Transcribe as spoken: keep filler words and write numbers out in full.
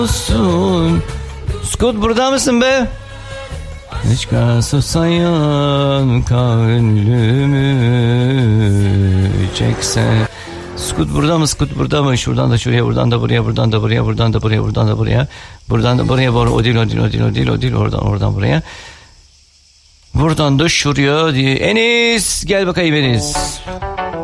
olsun. Scott burada mısın be? Hiç susayan gönlümü çekse. Scott burada mı? Scott burada mı? Şuradan da şuraya, buradan da buraya, buradan da buraya, buradan da buraya, buradan da buraya, buradan da buraya, o değil, o değil, o değil, o değil, o değil, oradan, oradan buraya, buradan da şuraya diye. Enis, gel bakayım Enis.